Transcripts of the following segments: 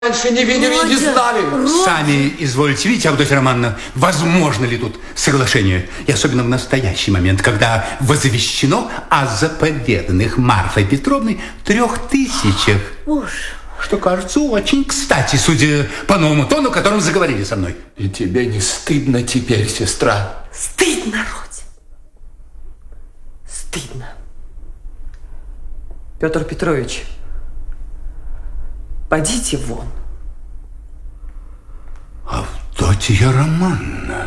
раньше не видели и не знали. Сами извольте видеть, Авдотья Романовна, возможно ли тут соглашение, и особенно в настоящий момент, когда возвещено о заповеданных Марфой Петровной 3000. Что кажется очень кстати, судя по новому тону, которым заговорили со мной. И тебе не стыдно теперь, сестра? Стыдно, Родя. Стыдно. Петр Петрович, подите вон. Авдотья Романовна,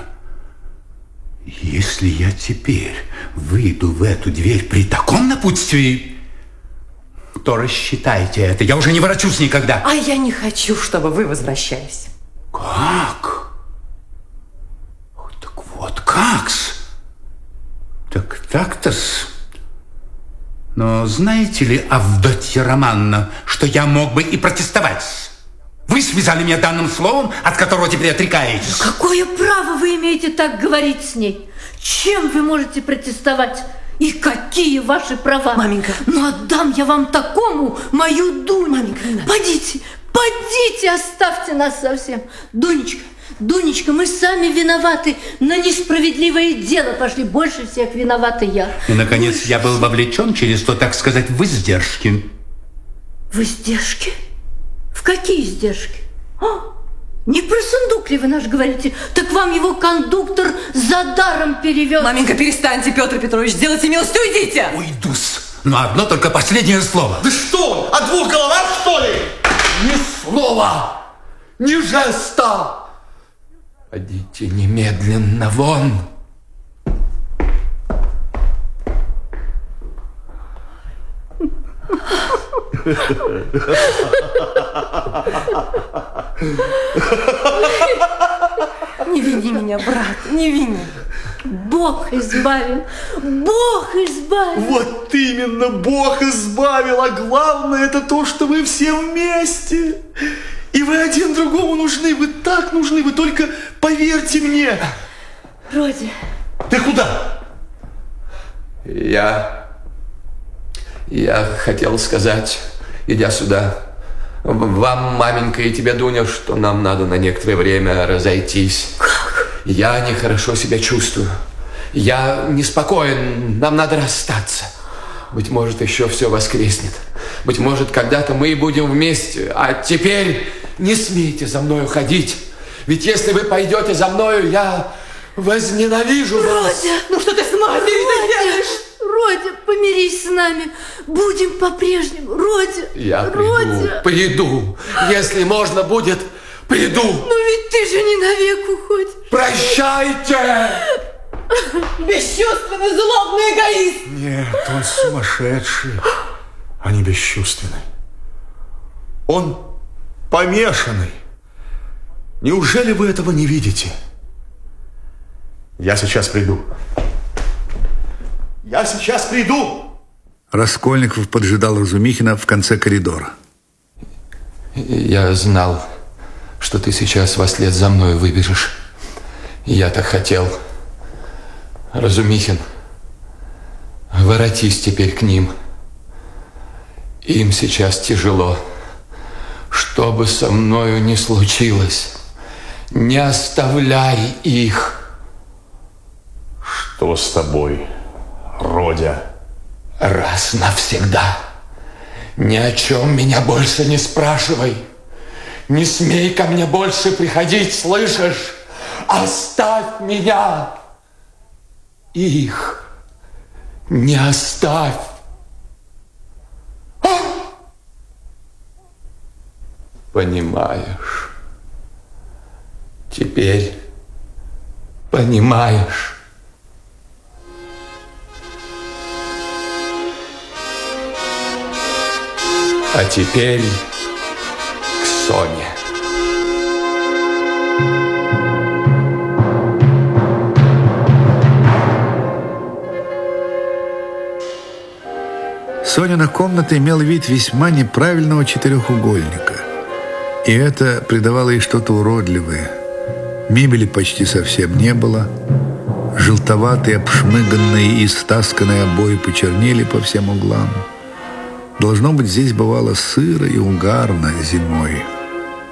если я теперь выйду в эту дверь при таком напутствии, то рассчитайте это. Я уже не ворочусь никогда. А я не хочу, чтобы вы возвращались. Как? Так вот как-с. Так так-то-с. Но знаете ли, Авдотья Романовна, что я мог бы и протестовать? Вы связали меня данным словом, от которого теперь отрекаетесь. Какое право вы имеете так говорить с ней? Чем вы можете протестовать? И какие ваши права? Маменька. Ну, отдам я вам такому мою Дуню. Маменька, подите, оставьте нас совсем. Дунечка, мы сами виноваты. На несправедливое дело пошли. Больше всех виновата я. И, наконец, я был вовлечен через то, так сказать, в издержки. В издержки? В какие издержки? Не про сундук ли вы наш говорите? Так вам его кондуктор за даром перевез. Маменька, перестаньте, Петр Петрович, сделайте милость, уйдите. Уйду-с. Но одно только последнее слово. Да что? О двух головах, что ли? Ни слова, ни жеста. Идите немедленно вон. Не вини меня, брат, не вини. Бог избавил, Бог избавил. Вот именно, Бог избавил, а главное это то, что вы все вместе. И вы один другому нужны, вы так нужны, вы только поверьте мне. Родя. Ты куда? Я хотел сказать, идя сюда, вам, маменька, и тебе, Дуня, что нам надо на некоторое время разойтись. Как? Я нехорошо себя чувствую. Я неспокоен, нам надо расстаться. Быть может, еще все воскреснет. Быть может, когда-то мы и будем вместе. А теперь не смейте за мною ходить. Ведь если вы пойдете за мною, я возненавижу вас. Родя! Ну что ты с матерью делаешь? Родя, помирись с нами. Будем по-прежнему. Родя! Я Родя! приду. Если можно будет, приду. Но ведь ты же не навек уходишь. Прощайте! Бесчувственный, злобный эгоист! Нет, он сумасшедший, а не бесчувственный. Он помешанный. Неужели вы этого не видите? Я сейчас приду. Я сейчас приду. Раскольников поджидал Разумихина в конце коридора. Я знал, что ты сейчас вслед за мной выбежишь. Я так хотел. Разумихин, воротись теперь к ним. Им сейчас тяжело. Что бы со мною ни случилось, не оставляй их. Что с тобой, Родя? Раз навсегда. Ни о чем меня больше не спрашивай. Не смей ко мне больше приходить, слышишь? Оставь меня. Их не оставь. Понимаешь? Теперь понимаешь? А теперь к Соне. Сонина комната имела вид весьма неправильного четырехугольника. И это придавало ей что-то уродливое. Мебели почти совсем не было. Желтоватые, обшмыганные и стасканные обои почернели по всем углам. Должно быть, здесь бывало сыро и угарно зимой.